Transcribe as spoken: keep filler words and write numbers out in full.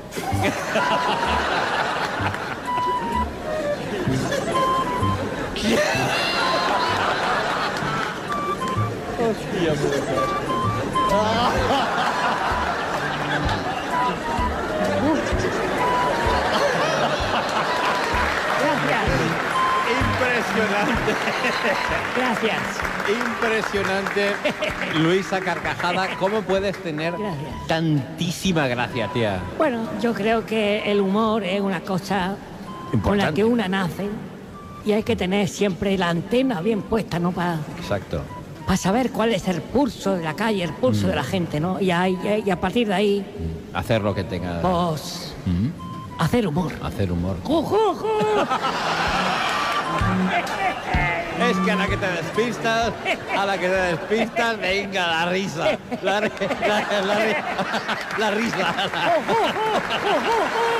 Hostia puta. Gracias. Impresionante. Gracias. Impresionante. Luisa Carcajada, ¿cómo puedes tener Gracias. tantísima gracia, tía? Bueno, yo creo que el humor es una cosa con la Importante. que una nace y hay que tener siempre la antena bien puesta, ¿no? Para Exacto. saber cuál es el pulso de la calle, el pulso de la gente, ¿no? Y, ahí- y a partir de ahí, Hacer lo que tenga. pues, Mm, hacer humor. Hacer humor. ¡Jo, jo, jo! Es que a la que te despistas, a la que te despistas, venga, la risa. La, ri- la, la ri- la risa. ¡Jo, jo, jo, jo, jo!